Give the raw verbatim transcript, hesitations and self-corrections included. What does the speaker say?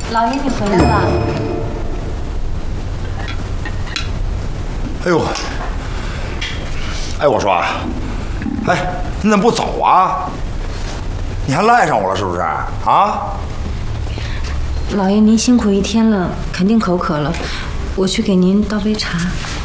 老爷，你回来了。 哎呦，哎，我说，哎，你怎么不走啊？你还赖上我了是不是？啊？ 老爷，您辛苦一天了，肯定口渴了，我去给您倒杯茶。